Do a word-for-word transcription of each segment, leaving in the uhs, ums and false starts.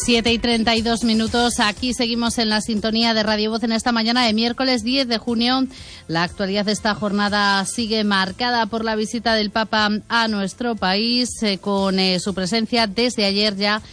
siete y treinta y dos minutos, aquí seguimos en la sintonía de Radio Voz en esta mañana de miércoles diez de junio. La actualidad de esta jornada sigue marcada por la visita del Papa a nuestro país, eh, con eh, su presencia desde ayer ya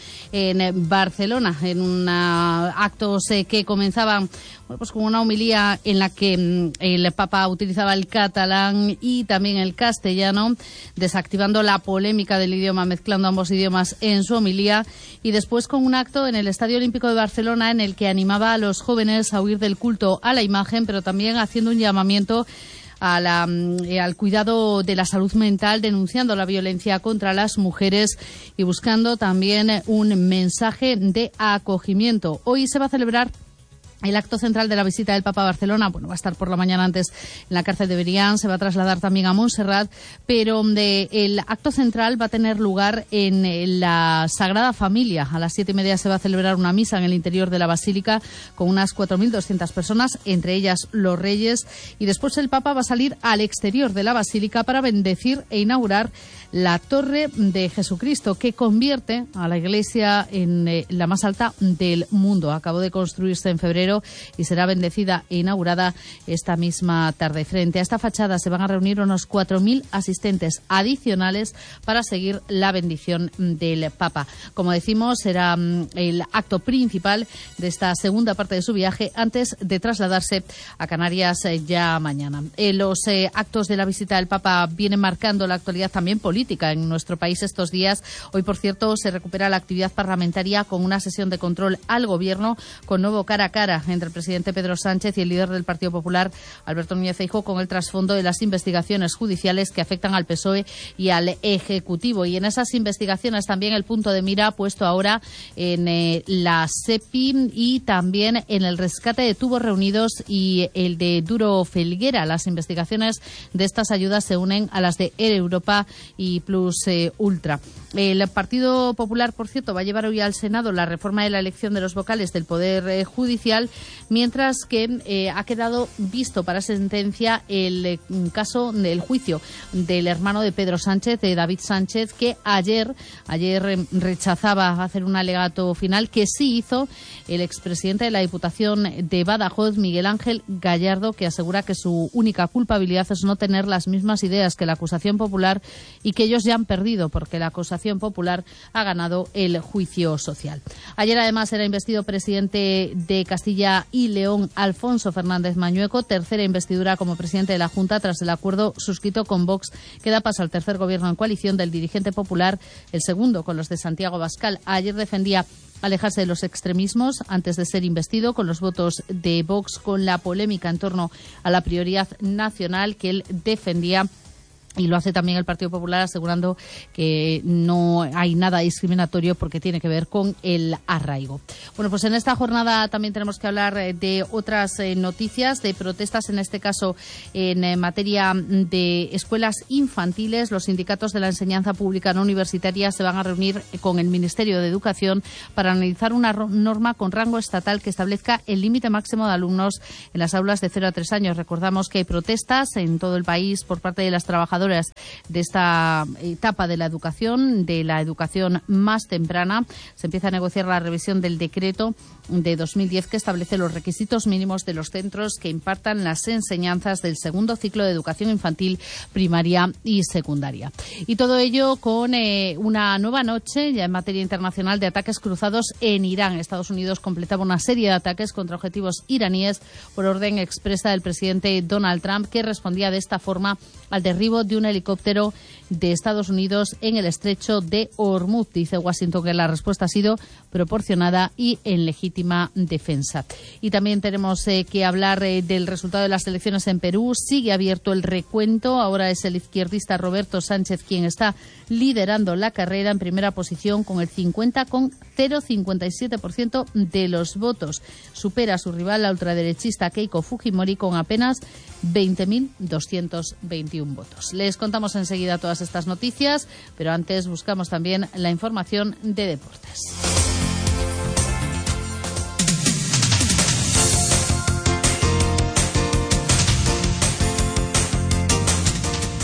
en Barcelona, en un actos eh, que comenzaban bueno, pues con una homilía en la que mm, el Papa utilizaba el catalán y también el castellano, desactivando la polémica del idioma, mezclando ambos idiomas en su homilía, y después con un acto en el Estadio Olímpico de Barcelona en el que animaba a los jóvenes a huir del culto a la imagen, pero también haciendo un llamamiento a la, eh, al cuidado de la salud mental, denunciando la violencia contra las mujeres y buscando también un mensaje de acogimiento. Hoy se va a celebrar el acto central de la visita del Papa a Barcelona. Bueno, va a estar por la mañana antes en la cárcel de Berián, se va a trasladar también a Montserrat, pero de, el acto central va a tener lugar en la Sagrada Familia. A las siete y media se va a celebrar una misa en el interior de la Basílica con unas cuatro mil doscientas personas, entre ellas los reyes, y después el Papa va a salir al exterior de la Basílica para bendecir e inaugurar la Torre de Jesucristo, que convierte a la Iglesia en eh, la más alta del mundo. Acabó de construirse en febrero y será bendecida e inaugurada esta misma tarde. Frente a esta fachada se van a reunir unos cuatro mil asistentes adicionales para seguir la bendición del Papa. Como decimos, será mm, el acto principal de esta segunda parte de su viaje antes de trasladarse a Canarias eh, ya mañana. Eh, los eh, actos de la visita del Papa vienen marcando la actualidad también política en nuestro país estos días. Hoy, por cierto, se recupera la actividad parlamentaria con una sesión de control al Gobierno, con nuevo cara a cara entre el presidente Pedro Sánchez y el líder del Partido Popular, Alberto Núñez Feijóo, con el trasfondo de las investigaciones judiciales que afectan al P S O E y al Ejecutivo. Y en esas investigaciones también el punto de mira puesto ahora en eh, la SEPI y también en el rescate de tubos reunidos y el de Duro Felguera. Las investigaciones de estas ayudas se unen a las de Air Europa y Plus eh, Ultra. El Partido Popular, por cierto, va a llevar hoy al Senado la reforma de la elección de los vocales del Poder eh, Judicial, mientras que eh, ha quedado visto para sentencia el eh, caso del juicio del hermano de Pedro Sánchez, de David Sánchez, que ayer, ayer eh, rechazaba hacer un alegato final, que sí hizo el expresidente de la Diputación de Badajoz, Miguel Ángel Gallardo, que asegura que su única culpabilidad es no tener las mismas ideas que la acusación popular y que ellos ya han perdido porque la acusación popular ha ganado el juicio social. Ayer además era investido presidente de Castilla y León Alfonso Fernández Mañueco, tercera investidura como presidente de la Junta tras el acuerdo suscrito con Vox que da paso al tercer gobierno en coalición del dirigente popular, el segundo con los de Santiago Abascal. Ayer defendía alejarse de los extremismos antes de ser investido con los votos de Vox, con la polémica en torno a la prioridad nacional que él defendía. Y lo hace también el Partido Popular, asegurando que no hay nada discriminatorio porque tiene que ver con el arraigo. Bueno, pues en esta jornada también tenemos que hablar de otras eh, noticias, de protestas, en este caso en eh, materia de escuelas infantiles. Los sindicatos de la enseñanza pública no universitaria se van a reunir con el Ministerio de Educación para analizar una norma con rango estatal que establezca el límite máximo de alumnos en las aulas de cero a tres años. Recordamos que hay protestas en todo el país por parte de las trabajadoras de esta etapa de la educación, de la educación más temprana. Se empieza a negociar la revisión del decreto de dos mil diez que establece los requisitos mínimos de los centros que impartan las enseñanzas del segundo ciclo de educación infantil, primaria y secundaria. Y todo ello con eh, una nueva noche ya en materia internacional de ataques cruzados en Irán. Estados Unidos completaba una serie de ataques contra objetivos iraníes por orden expresa del presidente Donald Trump, que respondía de esta forma al derribo de un helicóptero de Estados Unidos en el estrecho de Hormuz. Dice Washington que la respuesta ha sido proporcionada y en legítima defensa. Y también tenemos eh, que hablar eh, del resultado de las elecciones en Perú. Sigue abierto el recuento. Ahora es el izquierdista Roberto Sánchez quien está liderando la carrera en primera posición con el cincuenta coma cincuenta y siete por ciento de los votos. Supera a su rival, la ultraderechista Keiko Fujimori, con apenas veinte mil doscientos veintiuno votos. Les contamos enseguida todas estas noticias, pero antes buscamos también la información de deportes.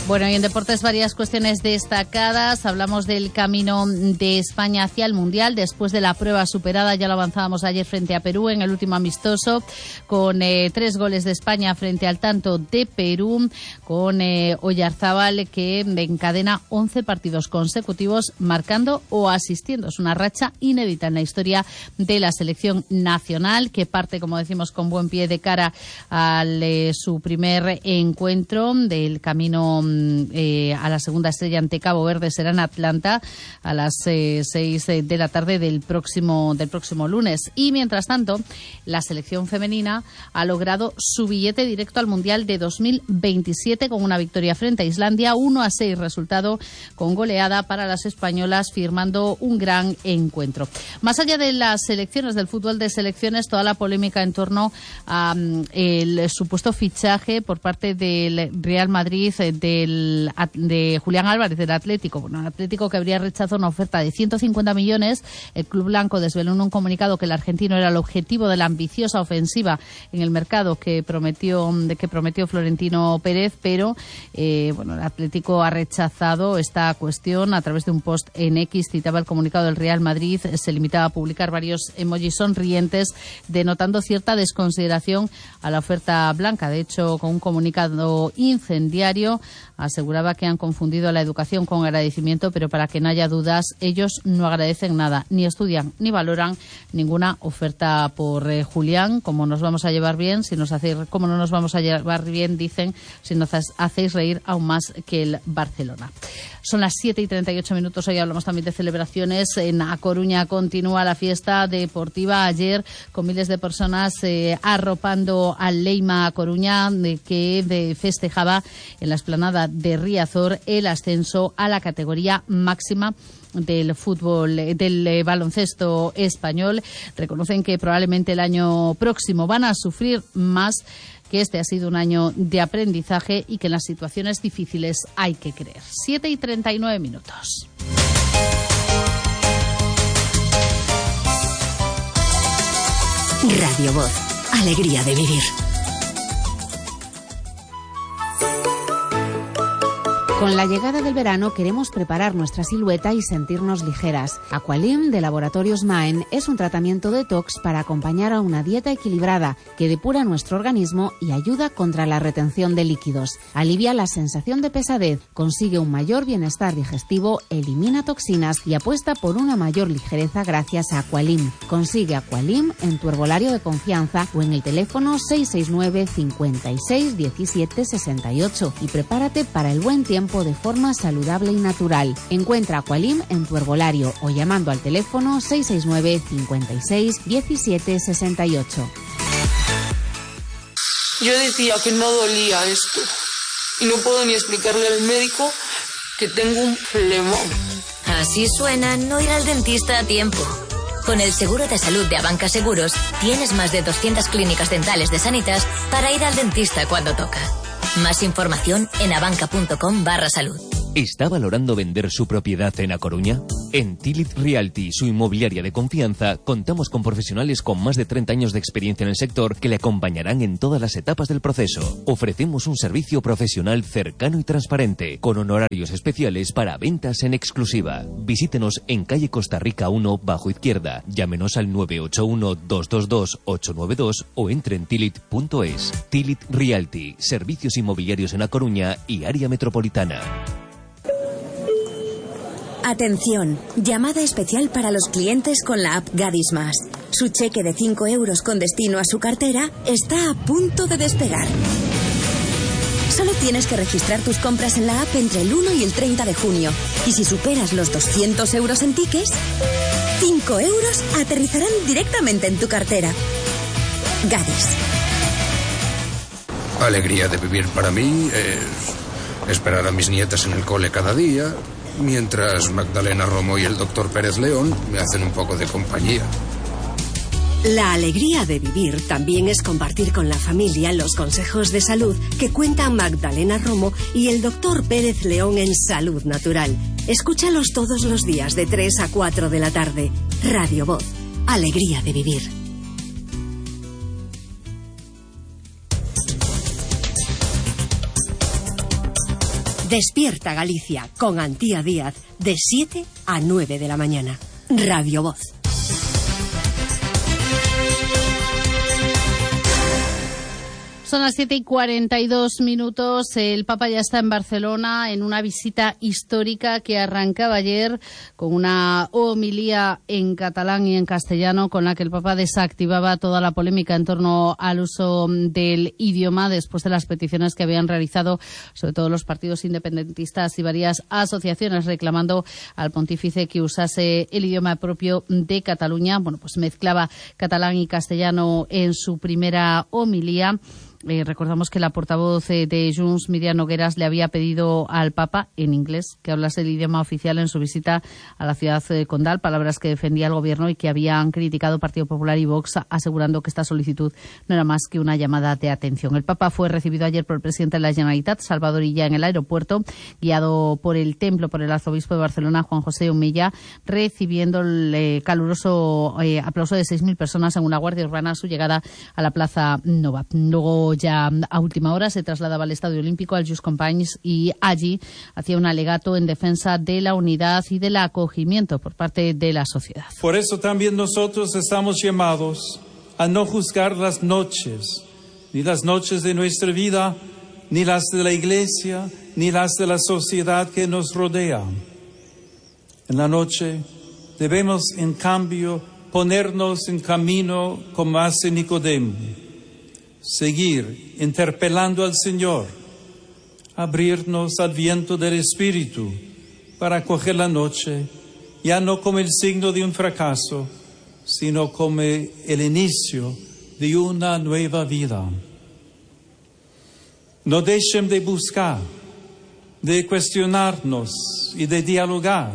Bueno, y en deportes varias cuestiones destacadas. Hablamos del camino de España hacia el Mundial después de la prueba superada. Ya lo avanzábamos ayer frente a Perú en el último amistoso, con eh, tres goles de España frente al tanto de Perú, con eh, Oyarzábal, que encadena once partidos consecutivos marcando o asistiendo. Es una racha inédita en la historia de la selección nacional, que parte, como decimos, con buen pie de cara a eh, su primer encuentro del camino Eh, a la segunda estrella ante Cabo Verde. Será en Atlanta a las eh, seis de la tarde del próximo del próximo lunes. Y mientras tanto, la selección femenina ha logrado su billete directo al Mundial de dos mil veintisiete con una victoria frente a Islandia, uno a seis, resultado con goleada para las españolas, firmando un gran encuentro. Más allá de las selecciones, del fútbol de selecciones, toda la polémica en torno a um, el supuesto fichaje por parte del Real Madrid de Del, de Julián Álvarez, del Atlético. Bueno, el Atlético, que habría rechazado una oferta de ciento cincuenta millones. El club blanco desveló en un comunicado que el argentino era el objetivo de la ambiciosa ofensiva en el mercado que prometió, de que prometió Florentino Pérez, pero eh, bueno, el Atlético ha rechazado esta cuestión. A través de un post en X citaba el comunicado del Real Madrid, se limitaba a publicar varios emojis sonrientes, denotando cierta desconsideración a la oferta blanca. De hecho, con un comunicado incendiario, aseguraba que han confundido la educación con agradecimiento, pero para que no haya dudas, ellos no agradecen nada, ni estudian ni valoran ninguna oferta por eh, Julián. Como nos vamos a llevar bien, si nos hacéis, como no nos vamos a llevar bien, dicen, si nos hacéis reír aún más que el Barcelona. Son las siete y treinta y ocho minutos. Hoy hablamos también de celebraciones. En A Coruña continúa la fiesta deportiva. Ayer, con miles de personas eh, arropando al Leima A Coruña, de, que de, festejaba en la explanada de Riazor el ascenso a la categoría máxima del fútbol, del eh, baloncesto español. Reconocen que probablemente el año próximo van a sufrir más, que este ha sido un año de aprendizaje y que en las situaciones difíciles hay que creer. siete y treinta y nueve minutos. Radio Voz. Alegría de vivir. Con la llegada del verano queremos preparar nuestra silueta y sentirnos ligeras. Aqualim de Laboratorios Maen es un tratamiento detox para acompañar a una dieta equilibrada que depura nuestro organismo y ayuda contra la retención de líquidos. Alivia la sensación de pesadez, consigue un mayor bienestar digestivo, elimina toxinas y apuesta por una mayor ligereza gracias a Aqualim. Consigue Aqualim en tu herbolario de confianza o en el teléfono seis seis nueve, cincuenta y seis, diecisiete, sesenta y ocho y prepárate para el buen tiempo de forma saludable y natural. Encuentra Aqualim en tu herbolario o llamando al teléfono seis seis nueve, cincuenta y seis, diecisiete, sesenta y ocho. Yo decía que no dolía esto y no puedo ni explicarle al médico que tengo un flemón. Así suena no ir al dentista a tiempo. Con el seguro de salud de Abanca Seguros tienes más de doscientas clínicas dentales de Sanitas para ir al dentista cuando toca. Más información en abanca.com barra salud. ¿Está valorando vender su propiedad en A Coruña? En Tilit Realty, su inmobiliaria de confianza, contamos con profesionales con más de treinta años de experiencia en el sector que le acompañarán en todas las etapas del proceso. Ofrecemos un servicio profesional cercano y transparente, con honorarios especiales para ventas en exclusiva. Visítenos en calle Costa Rica uno, bajo izquierda. Llámenos al nueve ocho uno, dos dos dos, ocho nueve dos o entre en tilit punto es. Tilit Realty, servicios inmobiliarios en A Coruña y área metropolitana. Atención, llamada especial para los clientes con la app Gadis Más. Su cheque de cinco euros con destino a su cartera está a punto de despegar. Solo tienes que registrar tus compras en la app entre el uno y el treinta de junio. Y si superas los doscientos euros en tickets, cinco euros aterrizarán directamente en tu cartera. Gadis. Alegría de vivir para mí es esperar a mis nietas en el cole cada día, mientras Magdalena Romo y el doctor Pérez León me hacen un poco de compañía. La alegría de vivir también es compartir con la familia los consejos de salud que cuentan Magdalena Romo y el doctor Pérez León en Salud Natural. Escúchalos todos los días de tres a cuatro de la tarde. Radio Voz. Alegría de vivir. Despierta Galicia con Antía Díaz de siete a nueve de la mañana. Radio Voz. Son las siete y cuarenta y dos minutos. El Papa ya está en Barcelona en una visita histórica que arrancaba ayer con una homilía en catalán y en castellano con la que el Papa desactivaba toda la polémica en torno al uso del idioma después de las peticiones que habían realizado sobre todo los partidos independentistas y varias asociaciones reclamando al pontífice que usase el idioma propio de Cataluña. Bueno, pues mezclaba catalán y castellano en su primera homilía. Eh, recordamos que la portavoz eh, de Junts, Miriam Nogueras, le había pedido al Papa, en inglés, que hablase el idioma oficial en su visita a la ciudad de Condal, palabras que defendía el Gobierno y que habían criticado Partido Popular y Vox, asegurando que esta solicitud no era más que una llamada de atención. El Papa fue recibido ayer por el presidente de la Generalitat, Salvador Illa, en el aeropuerto, guiado por el templo, por el arzobispo de Barcelona, Juan José Omella, recibiendo el eh, caluroso eh, aplauso de seis mil personas en una guardia urbana a su llegada a la Plaza Nova. Luego, ya a última hora, se trasladaba al Estadio Olímpico, al Just Companys, y allí hacía un alegato en defensa de la unidad y del acogimiento por parte de la sociedad. Por eso también nosotros estamos llamados a no juzgar las noches, ni las noches de nuestra vida, ni las de la Iglesia, ni las de la sociedad que nos rodea. En la noche debemos, en cambio, ponernos en camino como hace Nicodemo. Seguir interpelando al Señor, abrirnos al viento del Espíritu para acoger la noche, ya no como el signo de un fracaso, sino como el inicio de una nueva vida. No dejen de buscar, de cuestionarnos y de dialogar.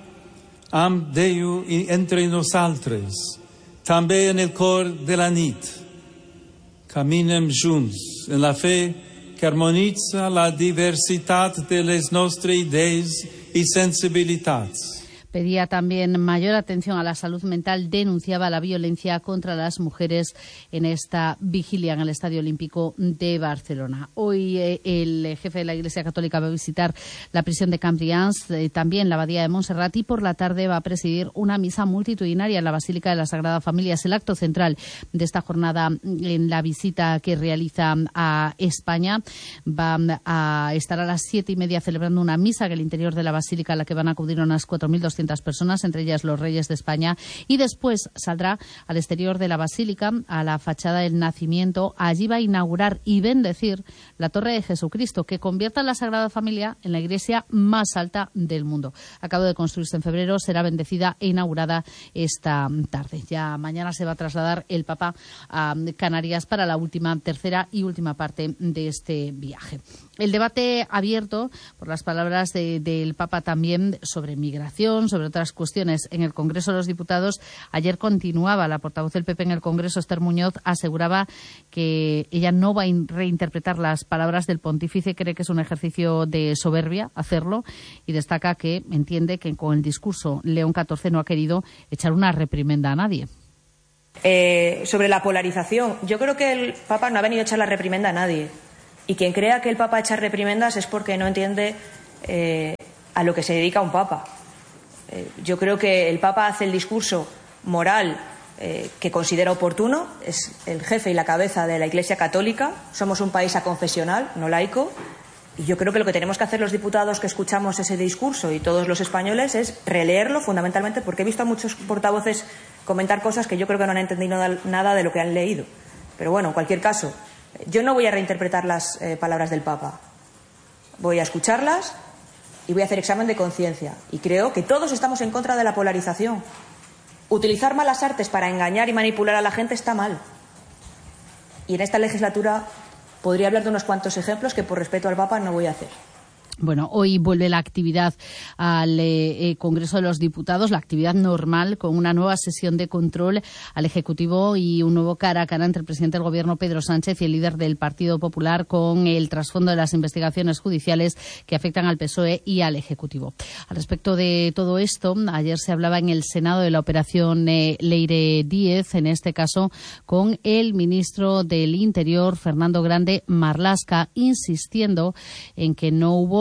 Am Déu entre nosaltres, també en el cor de la nit. Caminem junts en la fe que armonitza la diversitat de les nostres idees y sensibilitats. Pedía también mayor atención a la salud mental, denunciaba la violencia contra las mujeres en esta vigilia en el Estadio Olímpico de Barcelona. Hoy eh, el jefe de la Iglesia Católica va a visitar la prisión de Cambrians, eh, también la Abadía de Montserrat, y por la tarde va a presidir una misa multitudinaria en la Basílica de la Sagrada Familia. Es el acto central de esta jornada en la visita que realiza a España. Va a estar a las siete y media celebrando una misa en el interior de la Basílica a la que van a acudir unas cuatro mil doscientas personas, entre ellas los reyes de España, y después saldrá al exterior de la Basílica, a la fachada del Nacimiento. Allí va a inaugurar y bendecir la Torre de Jesucristo, que convierta a la Sagrada Familia en la iglesia más alta del mundo. Acaba de construirse en febrero, será bendecida e inaugurada esta tarde. Ya mañana se va a trasladar el Papa a Canarias para la última, tercera y última parte de este viaje. El debate abierto, por las palabras de, del Papa también, sobre migración, sobre otras cuestiones en el Congreso de los Diputados, ayer continuaba. La portavoz del P P en el Congreso, Esther Muñoz, aseguraba que ella no va a reinterpretar las palabras del pontífice, cree que es un ejercicio de soberbia hacerlo, y destaca que entiende que con el discurso León catorce no ha querido echar una reprimenda a nadie. Eh, sobre la polarización, yo creo que el Papa no ha venido a echar la reprimenda a nadie. Y quien crea que el Papa echa reprimendas es porque no entiende eh, a lo que se dedica un Papa. Eh, yo creo que el Papa hace el discurso moral eh, que considera oportuno, es el jefe y la cabeza de la Iglesia Católica, somos un país aconfesional, no laico, y yo creo que lo que tenemos que hacer los diputados que escuchamos ese discurso y todos los españoles es releerlo, fundamentalmente porque he visto a muchos portavoces comentar cosas que yo creo que no han entendido nada de lo que han leído. Pero bueno, en cualquier caso, yo no voy a reinterpretar las eh, palabras del Papa. Voy a escucharlas y voy a hacer examen de conciencia. Y creo que todos estamos en contra de la polarización. Utilizar malas artes para engañar y manipular a la gente está mal. Y en esta legislatura podría hablar de unos cuantos ejemplos que por respeto al Papa no voy a hacer. Bueno, hoy vuelve la actividad al eh, Congreso de los Diputados, la actividad normal, con una nueva sesión de control al Ejecutivo y un nuevo cara a cara entre el presidente del Gobierno, Pedro Sánchez, y el líder del Partido Popular, con el trasfondo de las investigaciones judiciales que afectan al P S O E y al Ejecutivo. Al respecto de todo esto, ayer se hablaba en el Senado de la operación eh, Leire Díez, en este caso con el ministro del Interior, Fernando Grande Marlaska, insistiendo en que no hubo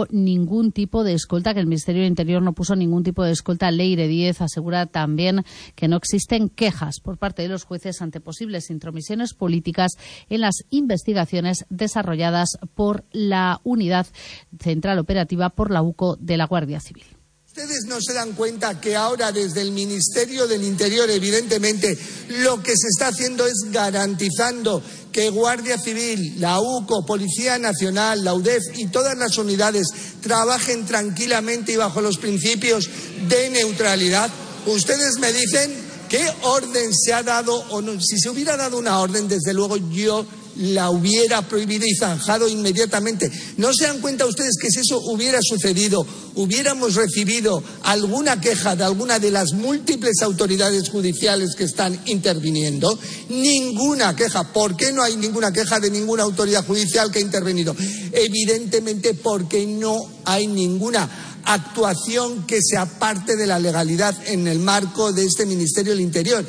hubo ningún tipo de escolta, que el Ministerio del Interior no puso ningún tipo de escolta. Leire Díez asegura también que no existen quejas por parte de los jueces ante posibles intromisiones políticas en las investigaciones desarrolladas por la Unidad Central Operativa por la U C O de la Guardia Civil. ¿Ustedes no se dan cuenta que ahora desde el Ministerio del Interior, evidentemente, lo que se está haciendo es garantizando que Guardia Civil, la U C O, Policía Nacional, la U D E F y todas las unidades trabajen tranquilamente y bajo los principios de neutralidad? Ustedes me dicen qué orden se ha dado o no. Si se hubiera dado una orden, desde luego yo la hubiera prohibido y zanjado inmediatamente. ¿No se dan cuenta ustedes que si eso hubiera sucedido, hubiéramos recibido alguna queja de alguna de las múltiples autoridades judiciales que están interviniendo? Ninguna queja. ¿Por qué no hay ninguna queja de ninguna autoridad judicial que ha intervenido? Evidentemente porque no hay ninguna actuación que sea parte de la legalidad en el marco de este Ministerio del Interior.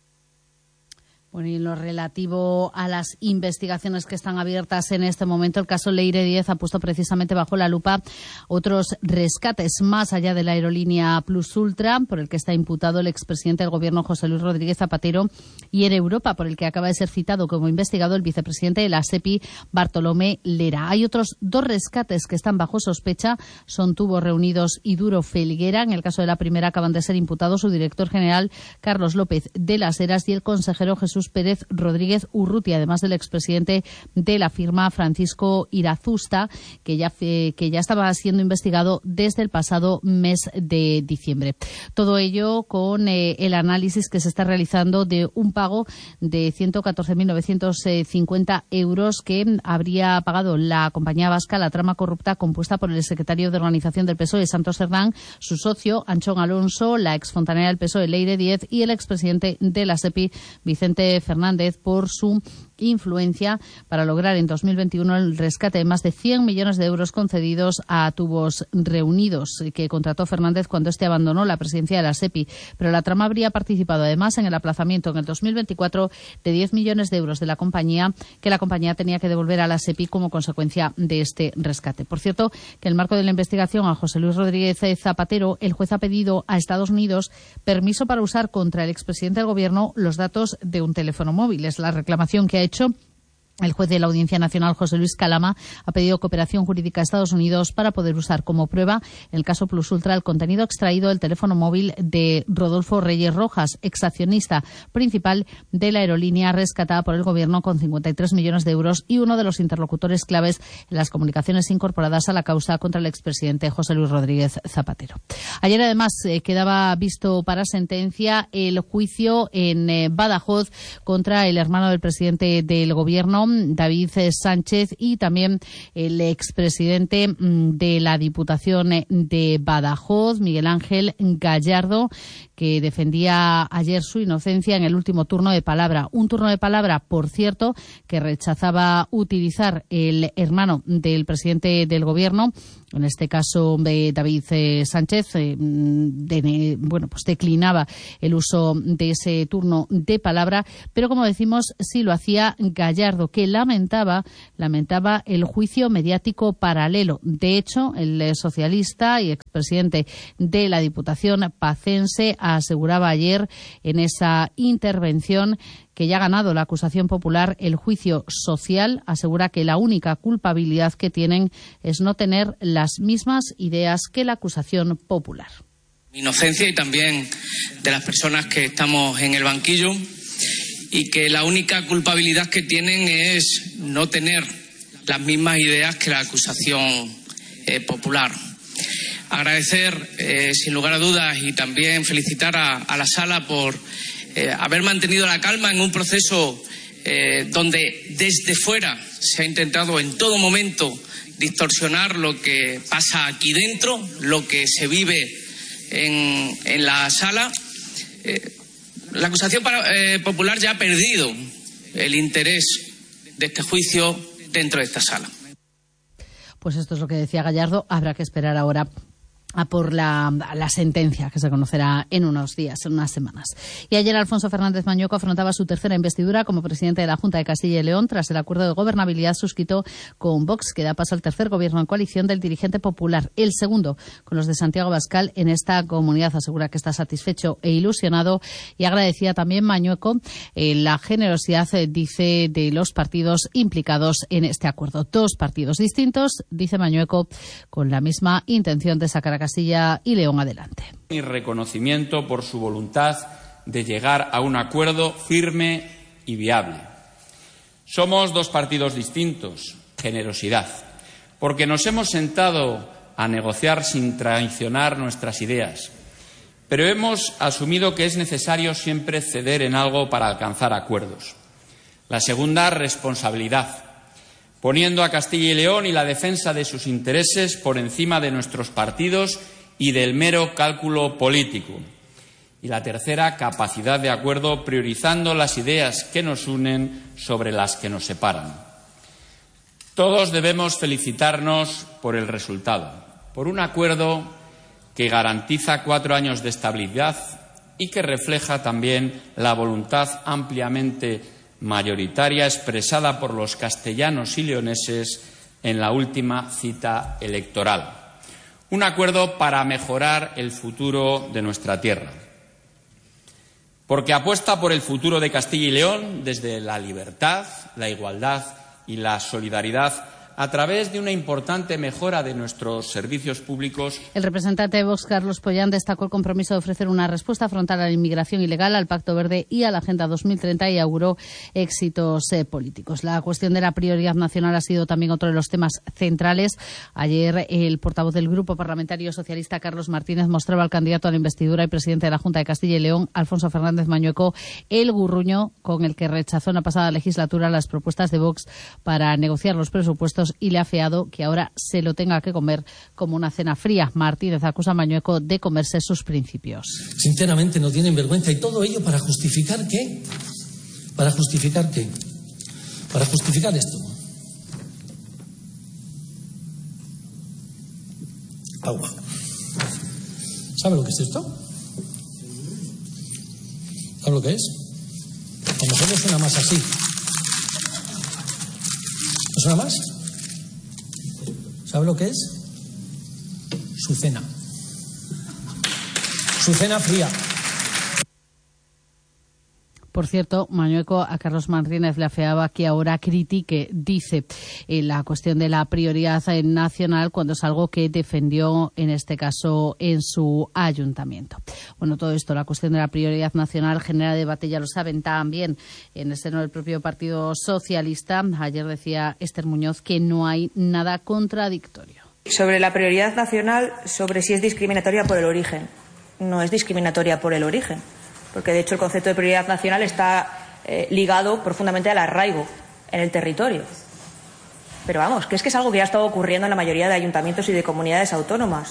Bueno, y en lo relativo a las investigaciones que están abiertas en este momento, el caso Leire Díez ha puesto precisamente bajo la lupa otros rescates más allá de la aerolínea Plus Ultra, por el que está imputado el expresidente del Gobierno, José Luis Rodríguez Zapatero, y en Europa, por el que acaba de ser citado como investigado el vicepresidente de la SEPI, Bartolomé Lera. Hay otros dos rescates que están bajo sospecha, son Tubos Reunidos y Duro Felguera. En el caso de la primera acaban de ser imputados su director general, Carlos López de las Heras, y el consejero Jesús Pérez Rodríguez Urrutia, además del expresidente de la firma, Francisco Irazusta, que ya, que ya estaba siendo investigado desde el pasado mes de diciembre. Todo ello con eh, el análisis que se está realizando de un pago de ciento catorce mil novecientos cincuenta euros que habría pagado la compañía vasca La Trama Corrupta, compuesta por el secretario de Organización del P S O E, Santos Cerdán, su socio, Anchón Alonso, la exfontanera del P S O E, Leire Díez, y el expresidente de la SEPI, Vicente Fernández, por su influencia para lograr en dos mil veintiuno el rescate de más de cien millones de euros concedidos a Tubos Reunidos, que contrató Fernández cuando éste abandonó la presidencia de la SEPI. Pero la trama habría participado además en el aplazamiento en el dos mil veinticuatro de diez millones de euros de la compañía, que la compañía tenía que devolver a la SEPI como consecuencia de este rescate. Por cierto, que en el marco de la investigación a José Luis Rodríguez Zapatero, el juez ha pedido a Estados Unidos permiso para usar contra el expresidente del Gobierno los datos de un teléfono móvil. Es la reclamación que ha hecho el juez de la Audiencia Nacional, José Luis Calama. Ha pedido cooperación jurídica a Estados Unidos para poder usar como prueba, en el caso Plus Ultra, el contenido extraído del teléfono móvil de Rodolfo Reyes Rojas, exaccionista principal de la aerolínea rescatada por el Gobierno con cincuenta y tres millones de euros y uno de los interlocutores claves en las comunicaciones incorporadas a la causa contra el expresidente José Luis Rodríguez Zapatero. Ayer, además, eh, quedaba visto para sentencia el juicio en eh, Badajoz contra el hermano del presidente del Gobierno, David Sánchez, y también el expresidente de la Diputación de Badajoz, Miguel Ángel Gallardo, que defendía ayer su inocencia en el último turno de palabra. Un turno de palabra, por cierto, que rechazaba utilizar el hermano del presidente del Gobierno, en este caso de David eh, Sánchez, eh, de, bueno, pues declinaba el uso de ese turno de palabra, pero como decimos, sí lo hacía Gallardo, que lamentaba, lamentaba el juicio mediático paralelo. De hecho, el eh, socialista y expresidente de la Diputación pacense aseguraba ayer en esa intervención que ya ha ganado la acusación popular el juicio social. Asegura que la única culpabilidad que tienen es no tener las mismas ideas que la acusación popular. Inocencia y también de las personas que estamos en el banquillo, y que la única culpabilidad que tienen es no tener las mismas ideas que la acusación eh, popular. Agradecer, eh, sin lugar a dudas, y también felicitar a, a la Sala por eh, haber mantenido la calma en un proceso eh, donde desde fuera se ha intentado en todo momento distorsionar lo que pasa aquí dentro, lo que se vive en, en la Sala. Eh, la acusación para, eh, popular ya ha perdido el interés de este juicio dentro de esta Sala. Pues esto es lo que decía Gallardo. Habrá que esperar ahora a por la, la sentencia que se conocerá en unos días, en unas semanas. Y ayer Alfonso Fernández Mañueco afrontaba su tercera investidura como presidente de la Junta de Castilla y León tras el acuerdo de gobernabilidad suscrito con Vox, que da paso al tercer gobierno en coalición del dirigente popular, el segundo con los de Santiago Abascal en esta comunidad. Asegura que está satisfecho e ilusionado y agradecía también Mañueco eh, la generosidad, eh, dice, de los partidos implicados en este acuerdo. Dos partidos distintos, dice Mañueco, con la misma intención de sacar a Castilla y León adelante. Mi reconocimiento por su voluntad de llegar a un acuerdo firme y viable. Somos dos partidos distintos, generosidad, porque nos hemos sentado a negociar sin traicionar nuestras ideas, pero hemos asumido que es necesario siempre ceder en algo para alcanzar acuerdos. La segunda, responsabilidad, poniendo a Castilla y León y la defensa de sus intereses por encima de nuestros partidos y del mero cálculo político. Y la tercera, capacidad de acuerdo, priorizando las ideas que nos unen sobre las que nos separan. Todos debemos felicitarnos por el resultado, por un acuerdo que garantiza cuatro años de estabilidad y que refleja también la voluntad ampliamente mayoritaria expresada por los castellanos y leoneses en la última cita electoral. Un acuerdo para mejorar el futuro de nuestra tierra, porque apuesta por el futuro de Castilla y León desde la libertad, la igualdad y la solidaridad, a través de una importante mejora de nuestros servicios públicos. El representante de Vox, Carlos Pollán, destacó el compromiso de ofrecer una respuesta frontal a la inmigración ilegal, al Pacto Verde y a la Agenda dos mil treinta y auguró éxitos eh, políticos. La cuestión de la prioridad nacional ha sido también otro de los temas centrales. Ayer el portavoz del Grupo Parlamentario Socialista, Carlos Martínez, mostraba al candidato a la investidura y presidente de la Junta de Castilla y León, Alfonso Fernández Mañueco, el gurruño con el que rechazó en la pasada legislatura las propuestas de Vox para negociar los presupuestos y le ha afeado que ahora se lo tenga que comer como una cena fría. Martínez acusa a Mañueco de comerse sus principios. Sinceramente no tienen vergüenza, y todo ello para justificar ¿qué? ¿Para justificar qué? Para justificar esto. Agua. ¿Sabe lo que es esto? ¿Sabe lo que es? A lo mejor no suena más así. ¿No suena más? ¿Sabe lo que es? Su cena. Su cena fría. Por cierto, Mañueco a Carlos Martínez le afeaba que ahora critique, dice, eh, la cuestión de la prioridad nacional cuando es algo que defendió, en este caso, en su ayuntamiento. Bueno, todo esto, la cuestión de la prioridad nacional, genera debate, ya lo saben, también en el seno del propio Partido Socialista. Ayer decía Esther Muñoz que no hay nada contradictorio. Sobre la prioridad nacional, sobre si es discriminatoria por el origen. No es discriminatoria por el origen, porque de hecho el concepto de prioridad nacional está eh, ligado profundamente al arraigo en el territorio. Pero vamos, que es que es algo que ya ha estado ocurriendo en la mayoría de ayuntamientos y de comunidades autónomas.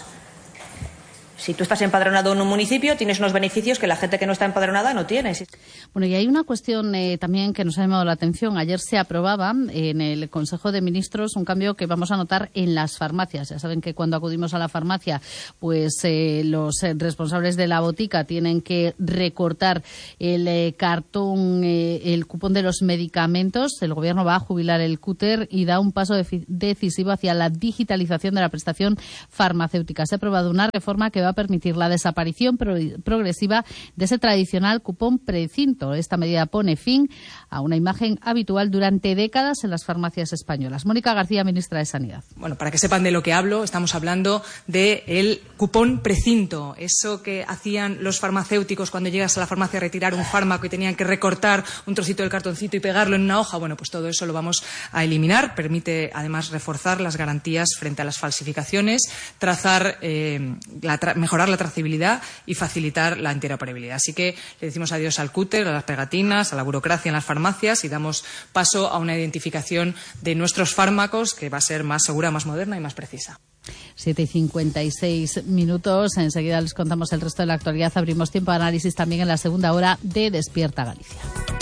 Si tú estás empadronado en un municipio, tienes unos beneficios que la gente que no está empadronada no tiene. Bueno, y hay una cuestión eh, también que nos ha llamado la atención. Ayer se aprobaba en el Consejo de Ministros un cambio que vamos a notar en las farmacias. Ya saben que cuando acudimos a la farmacia, pues eh, los eh, responsables de la botica tienen que recortar el eh, cartón, eh, el cupón de los medicamentos. El Gobierno va a jubilar el cúter y da un paso decisivo hacia la digitalización de la prestación farmacéutica. Se ha aprobado una reforma que va a permitir la desaparición pro progresiva de ese tradicional cupón precinto. Esta medida pone fin a una imagen habitual durante décadas en las farmacias españolas. Mónica García, ministra de Sanidad. Bueno, para que sepan de lo que hablo, estamos hablando del cupón precinto, eso que hacían los farmacéuticos cuando llegas a la farmacia a retirar un fármaco y tenían que recortar un trocito del cartoncito y pegarlo en una hoja. Bueno, pues todo eso lo vamos a eliminar. Permite, además, reforzar las garantías frente a las falsificaciones, trazar eh, la tra mejorar la trazabilidad y facilitar la interoperabilidad. Así que le decimos adiós al cúter, a las pegatinas, a la burocracia en las farmacias y damos paso a una identificación de nuestros fármacos que va a ser más segura, más moderna y más precisa. siete y cincuenta y seis minutos. Enseguida les contamos el resto de la actualidad. Abrimos tiempo de análisis también en la segunda hora de Despierta Galicia.